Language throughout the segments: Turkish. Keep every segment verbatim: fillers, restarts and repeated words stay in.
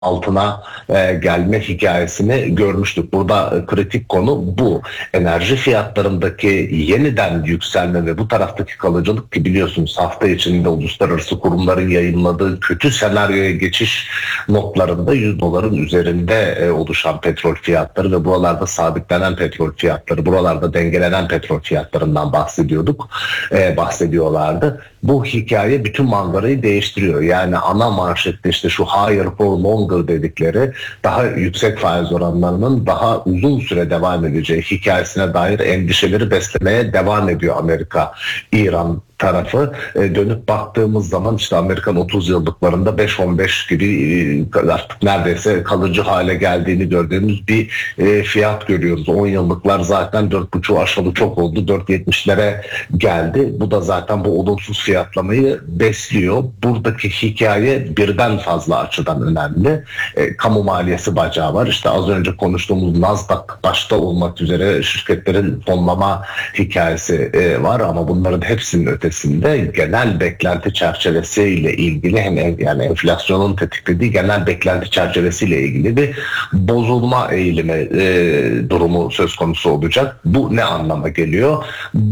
altına e, gelme hikayesini görmüştük. Burada e, kritik konu bu. Enerji fiyatlarındaki yeniden yükselme ve bu taraftaki kalıcılık, ki biliyorsunuz hafta içinde uluslararası kurumların yayınladığı kötü senaryoya geçiş notlarında yüz doların üzerinde e, oluşan petrol fiyatları ve buralarda sabitlenen petrol fiyatları, buralarda dengelenen petrol fiyatlarından bahsediyorduk, e, bahsediyorlardı. Bu hikaye bütün manzarayı değiştiriyor. Yani ana manşette işte şu higher for longer dedikleri, daha yüksek faiz oranlarının daha uzun süre devam edeceği hikayesine dair endişeleri beslemeye devam ediyor Amerika, İran tarafı. E, dönüp baktığımız zaman işte Amerikan otuz yıllıklarında beş on beş gibi e, artık neredeyse kalıcı hale geldiğini gördüğümüz bir e, fiyat görüyoruz. on yıllıklar zaten dört buçuk aşağı çok oldu. dört yetmişlere geldi. Bu da zaten bu olumsuz fiyatlamayı besliyor. Buradaki hikaye birden fazla açıdan önemli. E, kamu maliyesi bacağı var. İşte az önce konuştuğumuz Nasdaq başta olmak üzere şirketlerin fonlama hikayesi e, var ama bunların hepsinin ötesi genel beklenti çerçevesiyle ilgili, hem yani enflasyonun tetiklediği genel beklenti çerçevesiyle ilgili bir bozulma eğilimi e, durumu söz konusu olacak. Bu ne anlama geliyor?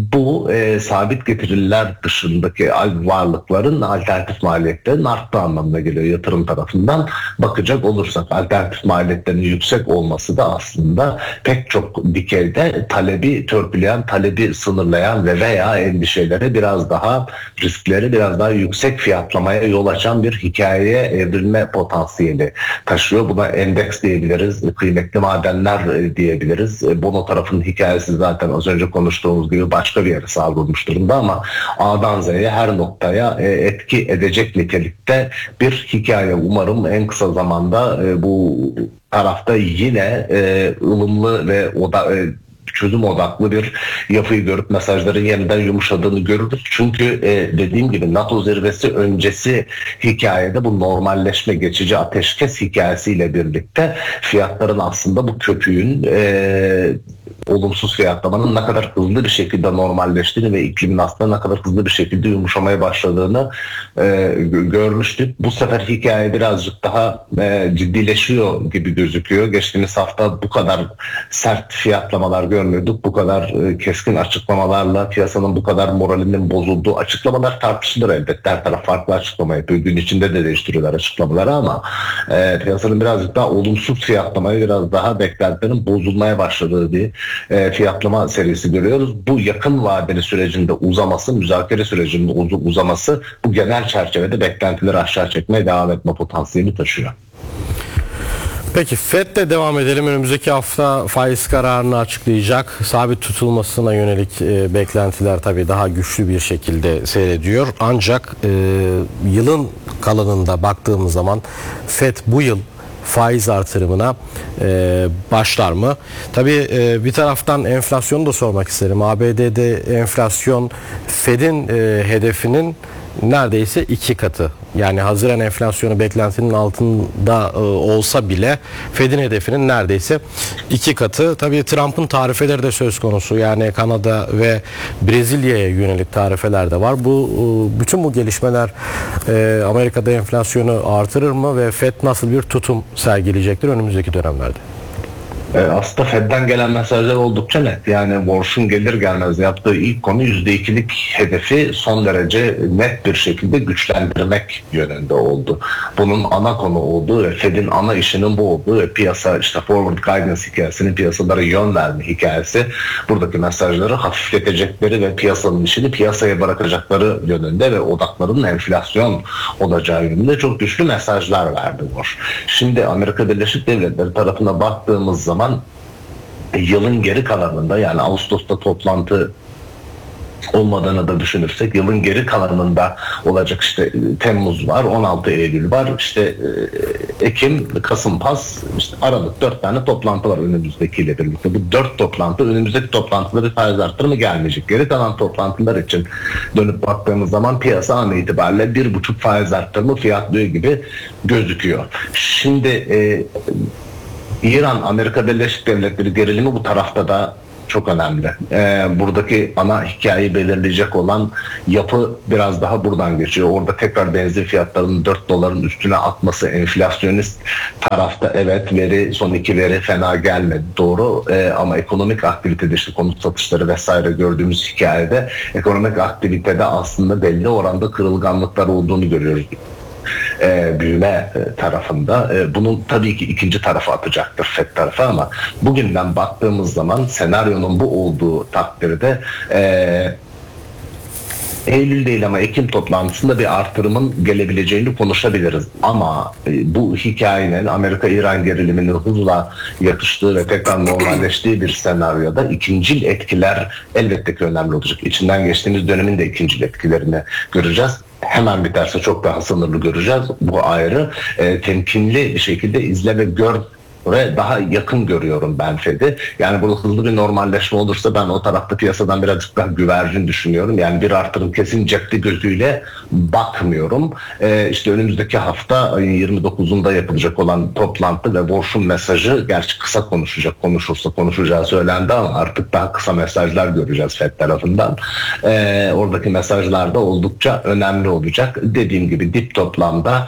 Bu e, sabit getiriler dışındaki varlıkların alternatif maliyetlerinin arttığı anlamına geliyor yatırım tarafından. Bakacak olursak alternatif maliyetlerin yüksek olması da aslında pek çok dikeyde talebi törpüleyen, talebi sınırlayan ve veya endişelere biraz daha, riskleri biraz daha yüksek fiyatlamaya yol açan bir hikayeye evrilme potansiyeli taşıyor. Buna endeks diyebiliriz, kıymetli madenler diyebiliriz. Bono tarafının hikayesi zaten az önce konuştuğumuz gibi başka bir yere savrulmuş durumda ama A'dan Z'ye her noktaya etki edecek nitelikte bir hikaye. Umarım en kısa zamanda bu tarafta yine ılımlı ve o da çözüm odaklı bir yapıyı görüp mesajların yeniden yumuşadığını görürüz. Çünkü e, dediğim gibi NATO zirvesi öncesi hikayede bu normalleşme, geçici ateşkes hikayesiyle birlikte fiyatların aslında bu köpüğün, e, olumsuz fiyatlamanın ne kadar hızlı bir şekilde normalleştiğini ve iklimin aslında ne kadar hızlı bir şekilde yumuşamaya başladığını e, görmüştük. Bu sefer hikaye birazcık daha e, ciddileşiyor gibi gözüküyor. Geçtiğimiz hafta bu kadar sert fiyatlamalar görmüyorduk. Bu kadar e, keskin açıklamalarla piyasanın bu kadar moralinin bozulduğu, açıklamalar tartışılır elbette. Her taraf farklı açıklama yapıyor. Gün içinde de değiştiriyorlar açıklamaları ama e, piyasanın birazcık daha olumsuz fiyatlamayı, biraz daha beklentilerin bozulmaya başladığı bir E, fiyatlama serisi görüyoruz. Bu yakın vadeli sürecinde uzaması, müzakere sürecinde uz- uzaması bu genel çerçevede beklentileri aşağı çekmeye devam etme potansiyeli taşıyor. Peki Fed'le devam edelim. Önümüzdeki hafta faiz kararını açıklayacak. Sabit tutulmasına yönelik e, beklentiler tabii daha güçlü bir şekilde seyrediyor. Ancak e, yılın kalanında baktığımız zaman Fed bu yıl faiz artırımına e, başlar mı? Tabii e, bir taraftan enflasyonu da sormak isterim. A B D'de enflasyon Fed'in e, hedefinin neredeyse iki katı. Yani Haziran enflasyonu beklentinin altında e, olsa bile Fed'in hedefinin neredeyse iki katı. Tabii Trump'ın tarifeleri de söz konusu. Yani Kanada ve Brezilya'ya yönelik tarifeler de var. Bu e, bütün bu gelişmeler e, Amerika'da enflasyonu artırır mı ve Fed nasıl bir tutum sergileyecektir önümüzdeki dönemlerde? E, aslında Fed'den gelen mesajlar oldukça net. Yani Walsh'un gelir gelmez yaptığı ilk konu yüzde ikilik hedefi son derece net bir şekilde güçlendirmek yönünde oldu. Bunun ana konu olduğu ve Fed'in ana işinin bu olduğu ve piyasa işte forward guidance hikayesinin piyasalara yön verme hikayesi buradaki mesajları hafifletecekleri ve piyasanın işini piyasaya bırakacakları yönünde ve odaklarının enflasyon olacağı yönünde çok güçlü mesajlar verdi Walsh. Şimdi Amerika Birleşik Devletleri tarafına baktığımız zaman yılın geri kalanında, yani Ağustos'ta toplantı olmadığını da düşünürsek yılın geri kalanında olacak işte Temmuz var, on altı Eylül var, işte Ekim, Kasım, Pas, işte Aralık, dört tane toplantı var önümüzdekiyle birlikte. Bu dört toplantı, önümüzdeki toplantıda bir faiz artırımı gelmeyecek. Geri kalan toplantılar için dönüp baktığımız zaman piyasa an itibariyle bir buçuk faiz artırımı fiyatlıyor gibi gözüküyor. Şimdi e, İran, Amerika Birleşik Devletleri gerilimi bu tarafta da çok önemli. Ee, buradaki ana hikayeyi belirleyecek olan yapı biraz daha buradan geçiyor. Orada tekrar benzin fiyatlarının dört doların üstüne atması, enflasyonist tarafta evet veri, son iki veri fena gelmedi. Doğru ee, ama ekonomik aktivitede işte konut satışları vesaire gördüğümüz hikayede ekonomik aktivitede aslında belli oranda kırılganlıklar olduğunu görüyoruz. E, büyüme e, tarafında. E, bunun tabii ki ikinci tarafa atacaktır Fed tarafı ama bugünden baktığımız zaman senaryonun bu olduğu takdirde e, Eylül değil ama Ekim toplantısında bir artırımın gelebileceğini konuşabiliriz. Ama e, bu hikayenin Amerika-İran geriliminin hızla yatıştığı ve tekrar normalleştiği bir senaryoda ikincil etkiler elbette ki önemli olacak. İçinden geçtiğimiz dönemin de ikincil etkilerini göreceğiz. Hemen biterse çok daha sınırlı göreceğiz. Bu ayrı. E, temkinli bir şekilde izle ve gör ve daha yakın görüyorum ben Fed'i. Yani burada hızlı bir normalleşme olursa ben o tarafta piyasadan birazcık daha güvercin düşünüyorum. Yani bir artırım kesin cepte gözüyle bakmıyorum. Ee, işte önümüzdeki hafta ayın yirmi dokuzunda yapılacak olan toplantı ve Borş'un mesajı gerçi kısa konuşacak. Konuşursa konuşacağı söylendi ama artık daha kısa mesajlar göreceğiz Fed tarafından. Ee, oradaki mesajlar da oldukça önemli olacak. Dediğim gibi dip toplamda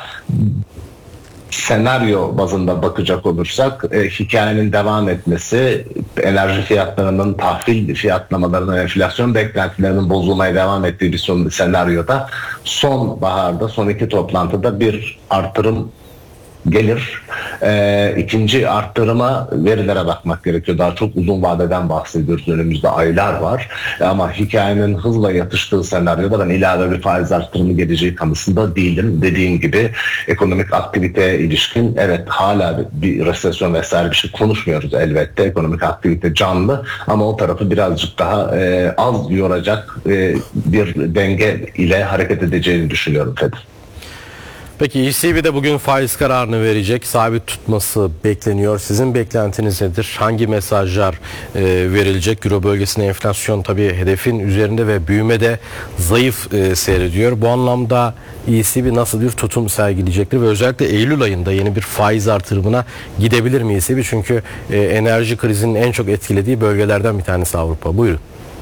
senaryo bazında bakacak olursak e, hikayenin devam etmesi, enerji fiyatlarının tahvil fiyatlamalarının, enflasyon beklentilerinin bozulmaya devam ettiği bir son senaryoda sonbaharda, son iki toplantıda bir artırım gelir. Ee, ikinci arttırıma verilere bakmak gerekiyor. Daha çok uzun vadeden bahsediyoruz. Önümüzde aylar var. Ama hikayenin hızla yatıştığı senaryoda ben ilave bir faiz arttırımı geleceği kanısında değilim. Dediğim gibi ekonomik aktiviteye ilişkin evet hala bir resesyon vesaire bir şey konuşmuyoruz elbette. Ekonomik aktivite canlı ama o tarafı birazcık daha e, az yoracak e, bir denge ile hareket edeceğini düşünüyorum Fed. Peki E C B de bugün faiz kararını verecek. Sabit tutması bekleniyor. Sizin beklentiniz nedir? Hangi mesajlar e, verilecek? Euro bölgesinde enflasyon tabii hedefin üzerinde ve büyümede zayıf e, seyrediyor. Bu anlamda E C B nasıl bir tutum sergileyecektir? Ve özellikle Eylül ayında yeni bir faiz artırımına gidebilir mi E C B? Çünkü e, enerji krizinin en çok etkilediği bölgelerden bir tanesi Avrupa. Buyurun.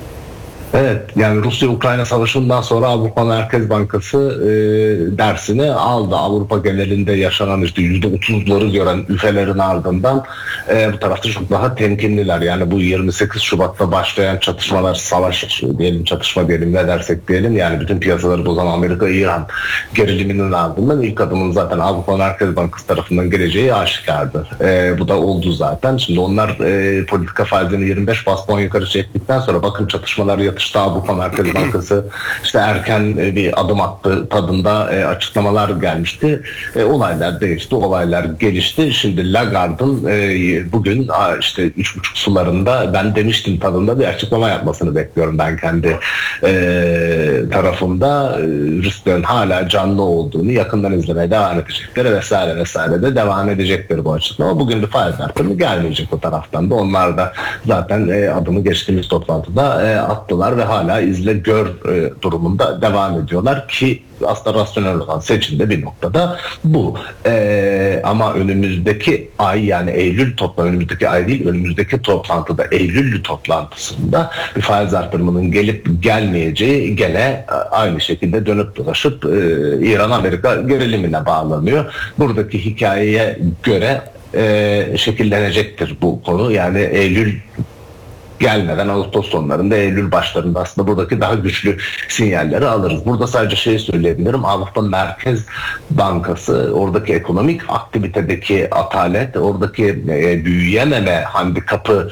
Evet, yani Rusya-Ukrayna savaşından sonra Avrupa Merkez Bankası e, dersini aldı. Avrupa genelinde yaşanan işte yüzde otuzları gören üfelerin ardından e, bu tarafta çok daha temkinliler. Yani bu yirmi sekiz Şubat'ta başlayan çatışmalar, savaş diyelim, çatışma diyelim, ne dersek diyelim, yani bütün piyasaları bozan Amerika-İran geriliminin ardından ilk adımın zaten Avrupa Merkez Bankası tarafından geleceği aşikardı. E, bu da oldu zaten. Şimdi onlar e, politika faizini yirmi beş bas puan yukarı çektikten sonra bakın çatışmalar yatıştı. İşte Avrupa Merkez Bankası işte erken bir adım attı tadında e, açıklamalar gelmişti. E, olaylar değişti, olaylar gelişti. Şimdi Lagarde'ın e, bugün a, işte üç buçuk sularında ben demiştim tadında bir açıklama yapmasını bekliyorum ben kendi e, tarafımda. E, risklerin hala canlı olduğunu, yakından izlemeye devam edecekleri vesaire vesaire de devam edecektir bu açıklama. Bugün bir faiz artırımı gelmeyecek o taraftan da. Onlar da zaten e, adımı geçtiğimiz toplantıda e, attılar ve hala izle gör e, durumunda devam ediyorlar ki aslında rasyonel olan seçimde bir noktada bu. E, ama önümüzdeki ay, yani Eylül toplam önümüzdeki ay değil, önümüzdeki toplantıda, Eylül toplantısında bir faiz artırımının gelip gelmeyeceği gene aynı şekilde dönüp dolaşıp e, İran-Amerika gerilimine bağlanıyor. Buradaki hikayeye göre e, şekillenecektir bu konu. Yani Eylül gelmeden Ağustos sonlarında, Eylül başlarında aslında buradaki daha güçlü sinyalleri alırız. Burada sadece şey söyleyebilirim. Avrupa Merkez Bankası oradaki ekonomik aktivitedeki atalet, oradaki e, büyüyememe handikapı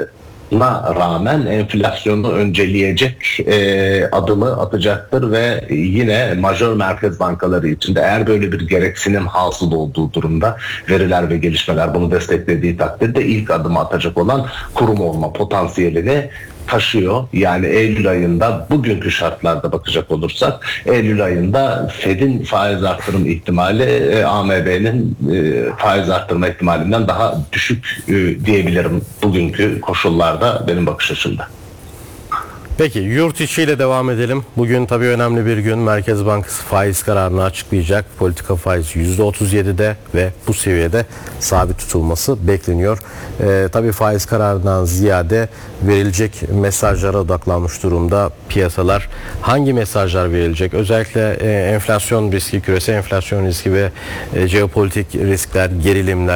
na rağmen enflasyonu önceleyecek e, adımı atacaktır ve yine majör merkez bankaları içinde eğer böyle bir gereksinim hasıl olduğu durumda, veriler ve gelişmeler bunu desteklediği takdirde ilk adımı atacak olan kurum olma potansiyelini taşıyor. Yani Eylül ayında bugünkü şartlarda bakacak olursak Eylül ayında Fed'in faiz artırım ihtimali e, A M B'nin e, faiz artırma ihtimalinden daha düşük e, diyebilirim bugünkü koşullarda benim bakış açımda. Peki yurt içiyle devam edelim. Bugün tabii önemli bir gün. Merkez Bankası faiz kararını açıklayacak. Politika faizi yüzde otuz yedide ve bu seviyede sabit tutulması bekleniyor. Ee, tabii faiz kararından ziyade verilecek mesajlara odaklanmış durumda piyasalar. Hangi mesajlar verilecek? Özellikle e, enflasyon riski, küresel enflasyon riski ve e, jeopolitik riskler, gerilimler